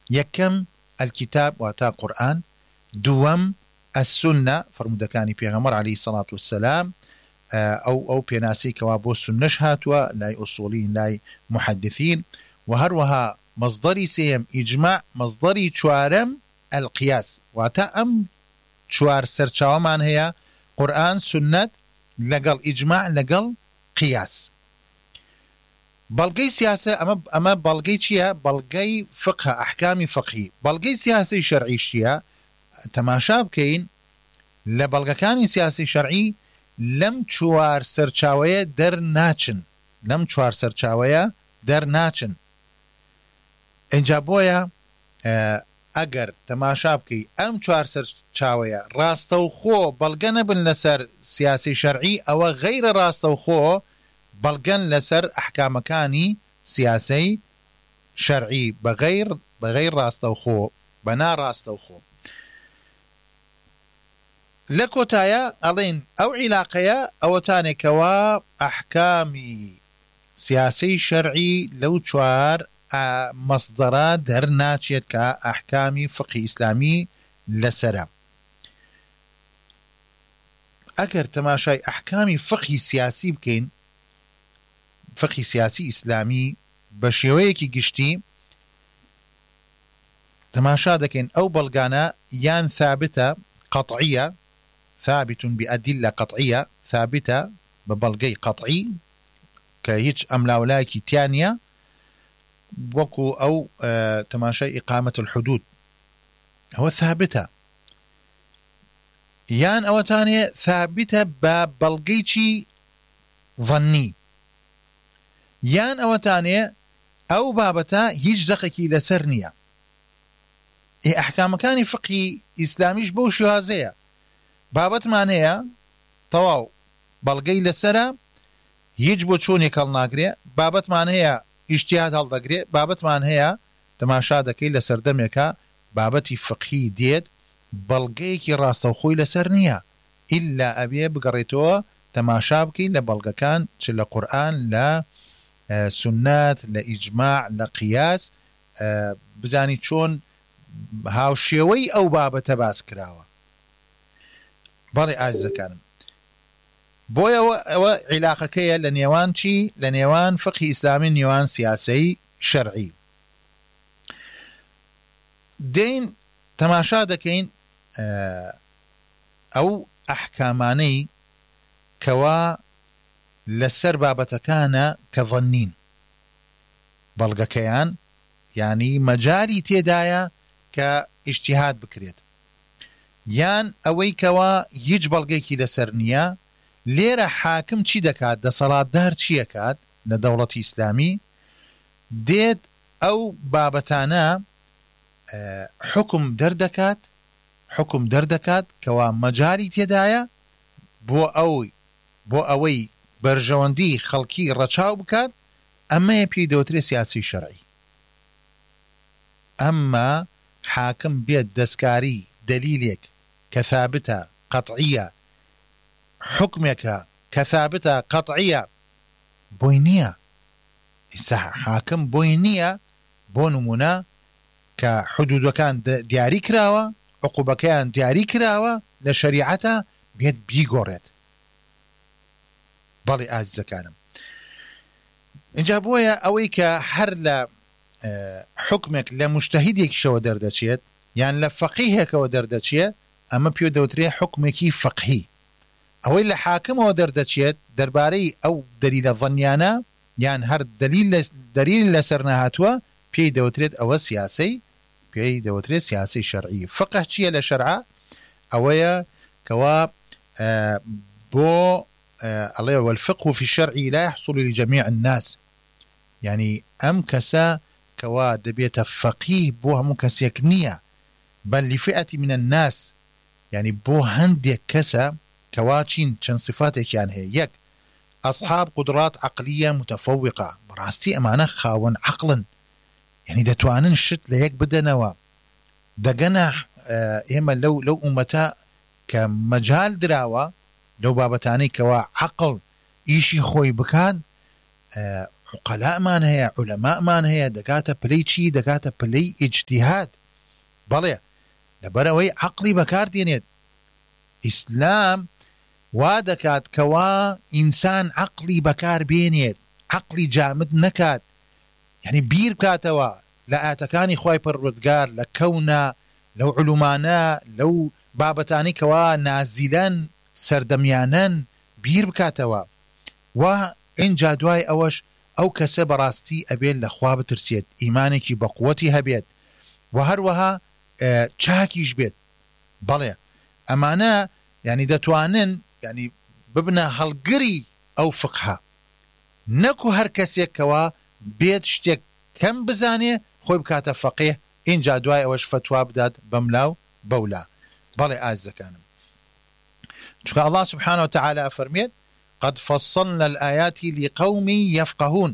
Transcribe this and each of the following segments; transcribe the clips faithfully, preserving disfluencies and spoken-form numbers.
يكم الكتاب واتا قرآن، دوم السنة فرمودكاني بيغمر عليه الصلاة والسلام أو أو بيناسي كوابو السنة هاتوا لاي أصولين لاي محدثين. وهروها مصدري سيم إجماع، مصدري شوارم القياس واتا أم شوار سرچاو من هي قرآن سنة لقل إجماع لقل قياس. بلغي سياسة أما أما بلغي شيا بلغي فقه أحكامي فقهي، بلغي سياسي شرعي شيا تماشاب كين لبلغ كاني سياسي شرعي لم شوار سرچاوية در ناچن، لم شوار سرچاوية در ناچن. انجابويا اگر تماشاب كي ام شوار سرچاوية راستو خو بلغن بن لسر سياسي شرعي او غير راستو خو بلغن لسر احكام كاني سياسي شرعي بغير بغير راستو خو بنا راستو خو. لكوتايا ألين أو علاقيا أو تاني كوا أحكامي سياسي شرعي لو شوار مصدرات درناتشيت كأحكامي فقه إسلامي لسرا. أكر تماشاي أحكامي فقه سياسي بكين، فقه سياسي إسلامي بشيويكي قشتي تماشا دكين أو بلغانا يان ثابتة قطعية، ثابت بأدلة قطعية ثابتة ببلغي قطعي كهيج أملاولاكي تانية وكو أو آه تماشي إقامة الحدود هو ثابتة. يان أو تانية ثابتة ببلغيشي ظني، يان أو تانية أو بابتا هيج دقيقي لسرنية. إيه أحكام كاني فقهي إسلاميش بوشي هازية بابت معناها طواو بلغي لسرا يجبو تشوني كالناقري، بابت معناها اجتهاد هالدقري، بابت معناها تماشا دكي لسر دميكا بابتي فقهي ديت بلغي كي راستو خوي لسرنيا إلا أبيه بقريتوه تماشا بكي لبلغ كان شل قرآن لا آه سنات لا إجماع لا قياس آه بزاني تشون هاو شيوي أو بابت باس كراوه باري عزيزة كان بويا و علاقة كيا لنيوان شي لنيوان فقه إسلامي نيوان سياسي شرعي. دين تماشا دكين أو أحكاماني كوا لسر بابتكان كظنين بلغا كيان يعني مجالي تيدايا كاجتهاد بكريت، يان اوي كوا يج بلغيكي لسرنيا ليرا حاكم چي دكات دا صلاة دار چي اكات لدولة اسلامي ديت او بابتانا اه حكم دردكات حكم دردكات كوا مجالي تيدايا بو اوي بو اوي برجواندي خلقي رچاو بكات اما يبي دوتري سياسي شرعي. اما حاكم بيد دسكاري دليلك كثابتة قطعية حكمك كثابتة قطعية بوينية حاكم بوينية بونمونا كحدود كان دياري كراوة عقوبة كان دياري كراوة لشريعته بيد بيغورت بالي عزيزة كانم انجابويا اويك هر حكمك لمجتهدك شو دردشيت يعني لفقيهك ودردشيت اما بيو دوتري حكمكي فقهي او الا حاكم ودردشيت درباري او دليل ظنيانا يعني هر دليل دليل لسرنا هاتوا بي دوتريت او سياسي بي دوتريت سياسي شرعي. فقه شيء لشرعه اويا كوا آه بو آه الله والفقه في الشرع لا يحصل لجميع الناس، يعني ام كسا كوا دبيت فقيه بوها مكسيكنية بل لفئة من الناس، يعني بو هندي كسا كواتشين شن صفاتك يعني هي يك أصحاب قدرات عقلية متفوقة براستي أمانة خاون عقلا، يعني دتوانن الشت ليك بدنوا دقنا اه إما لو لو أمتا كمجال دراوة لو بابتاني كوا عقل إيشي خوي بكان اه عقلاءمان هەیە علەمامان هەیە دەکاتە پلەی چی دەکاتە پلەی ئیجتیهاد بەڵێ لەبەرەوەی عەقڵی بەکاردێنێت ئیسلام وا دەکات کەوا ئینسان عەقڵی بەکار بێنێت عەقڵی جامد نەکات یعنی بیر بکاتەوە لە ئاەتەکانی خوای پەروەردگار لە کەونە لەو علومانە لەو بابەتانی کەوا نازیلەن سەردەمیانەن بیر بکاتەوە و ئینجا دوای ئەوەش ئەو کەسە بەڕاستی ئەبێت لە خوا بترسێت ئیمانێکی بەقوەتی هەبێت و هەروەها چاکیش بێت بەڵێ ئەمانە ینی دەتوانن ینی ببنە هەڵگری ئەو فقها نەکو هەر کەسێکەوە بێت شتێک کەم بزانێ خۆی بکاتە فەقیه اینجا دوای ئەوەش فتوا بدات بەملاو بەولا بەڵێ ئازەکانم چونکە الله سبحانه وتعالى فەرمێت قد فصلنا الآيات لقوم يفقهون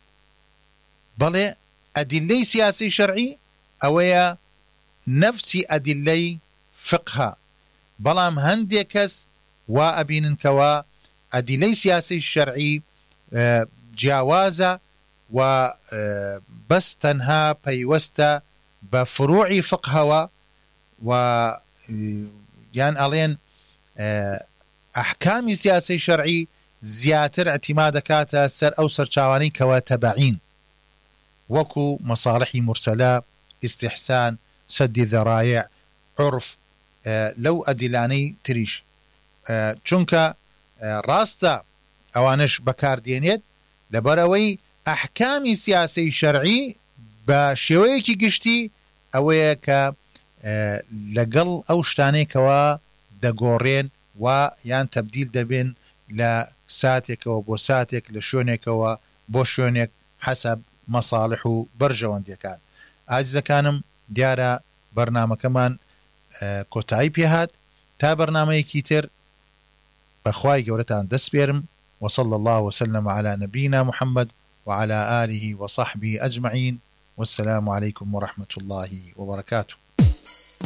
بەڵێ ئەدیلەی سیاسی شەرعی ئەوەیە نفسی ئەدیلەی فقها بەڵام هەندێک کەس وا ئەبینن کەوا ئەدیلەی سیاسی شەرعی جیاوازە و بەس تەنها پەیوەستە بە فروعی فقهەوە و یان ئەڵێن ئەحکامی سیاسی شەرعی زیاتر اعتیما دەکاتە سەر ئەو سەرچاوانەی کەوا تەبەعین وەکو مەصالحی مرسەلە ئیستیحسان سەدی ذەرایع عرف لەو ئەدیلانەی تریش چونکە ڕاستە ئەوانش بەکاردێنێت لەبەرەوەی ئەحکامی سیاسی شەرعی بە شێوەیەکی گشتی ئەوەیە کە لەگەڵ ئەو شتانێکەوە دەگۆڕێن و یان تەبدیل دەبێن لە ساتێکەوە بۆ ساتێک لە شوێنێکەوە بۆ شوێنێک حەسەب مەصالح و بەرژەوەندیەکان ئازیزەکانم دیارە بەرنامەکەمان کۆتایی پێهات تا بەرنامەیەکی تر بەخوای گەورەتان دەست بێرم وصلى الله وسلم على نبينا محمد وعلى آله وصحبه أجمعين والسلام عليكم ورحمة الله وبركاته.